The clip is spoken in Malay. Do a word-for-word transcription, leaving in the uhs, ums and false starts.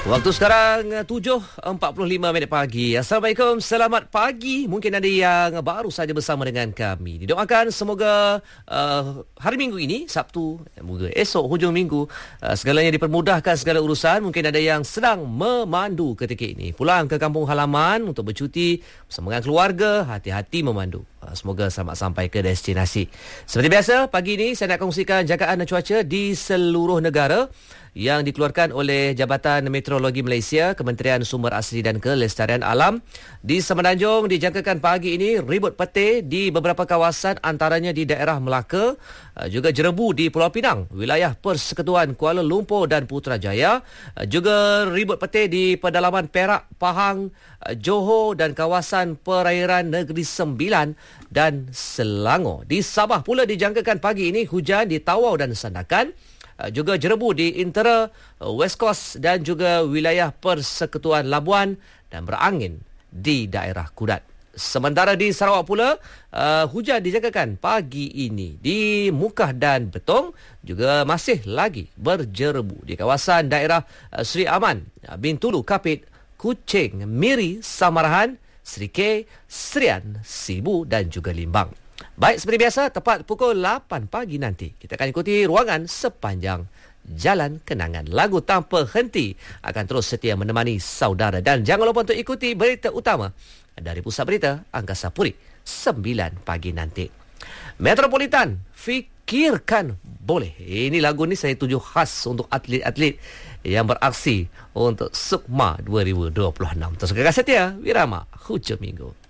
Waktu sekarang tujuh empat puluh lima minit pagi. Assalamualaikum, selamat pagi. Mungkin ada yang baru saja bersama dengan kami. Didoakan semoga uh, hari Minggu ini, Sabtu, semoga esok hujung minggu, uh, segalanya dipermudahkan segala urusan. Mungkin ada yang sedang memandu ketika ini, pulang ke kampung halaman untuk bercuti bersama dengan keluarga. Hati-hati memandu. Uh, semoga selamat sampai ke destinasi. Seperti biasa, pagi ini saya nak kongsikan jagaan cuaca di seluruh negara yang dikeluarkan oleh Jabatan Meteorologi Malaysia, Kementerian Sumber Asli dan Kelestarian Alam. Di Semenanjung dijangkakan pagi ini ribut petir di beberapa kawasan, antaranya di daerah Melaka, juga jerebu di Pulau Pinang, wilayah Persekutuan Kuala Lumpur dan Putrajaya, juga ribut petir di pedalaman Perak, Pahang, Johor dan kawasan perairan Negeri Sembilan dan Selangor. Di Sabah pula dijangkakan pagi ini hujan di Tawau dan Sandakan, juga jerebu di Intera, West Coast dan juga wilayah Persekutuan Labuan dan berangin di daerah Kudat. Sementara di Sarawak pula, uh, hujan dijangkakan pagi ini di Mukah dan Betong, juga masih lagi berjerebu di kawasan daerah uh, Seri Aman, Bintulu, Kapit, Kuching, Miri, Samarahan, Serikei, Serian, Sibu dan juga Limbang. Baik, seperti biasa, tepat pukul lapan pagi nanti kita akan ikuti ruangan sepanjang Jalan Kenangan. Lagu tanpa henti akan terus setia menemani saudara. Dan jangan lupa untuk ikuti berita utama dari Pusat Berita Angkasa Puri sembilan pagi nanti. Metropolitan, fikirkan boleh. Ini lagu ni saya tuju khas untuk atlet-atlet yang beraksi untuk Sukma dua ribu dua puluh enam. Terus kekal setia, Wirama Hujung Minggu.